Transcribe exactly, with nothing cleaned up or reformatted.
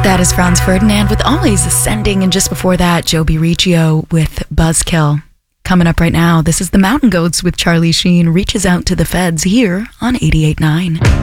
That is Franz Ferdinand with Always Ascending, and just before that, Joby Riccio with Buzzkill. Coming up right now, this is the Mountain Goats with Charlie Sheen, Reaches Out to the Feds, here on eighty-eight point nine.